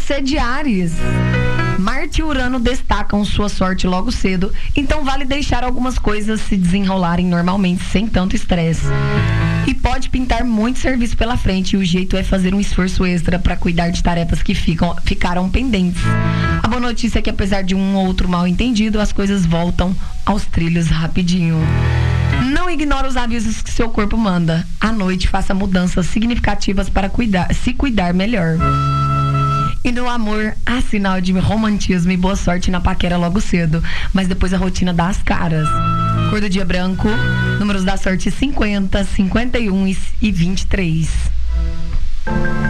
Você de Áries. Marte e Urano destacam sua sorte logo cedo, então vale deixar algumas coisas se desenrolarem normalmente, sem tanto estresse. E pode pintar muito serviço pela frente, e o jeito é fazer um esforço extra para cuidar de tarefas que ficaram pendentes. A boa notícia é que, apesar de um ou outro mal entendido, as coisas voltam aos trilhos rapidinho. Não ignore os avisos que seu corpo manda. À noite, faça mudanças significativas para se cuidar melhor. E no amor, há sinal de romantismo e boa sorte na paquera logo cedo, mas depois a rotina dá as caras. Cor do dia branco, números da sorte 50, 51 e 23.